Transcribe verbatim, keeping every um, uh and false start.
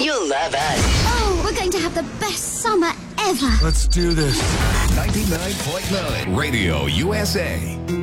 You'll love us. Oh, we're going to have the best summer ever. Let's do this. ninety-nine point nine Radio U S A.